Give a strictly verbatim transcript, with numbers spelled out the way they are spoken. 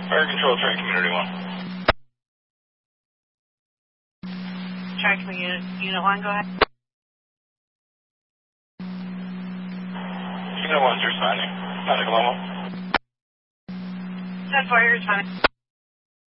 Fire control, train community one. Track unit, unit one, go ahead. Unit one's responding. Sonic Loma. ten four, you're responding.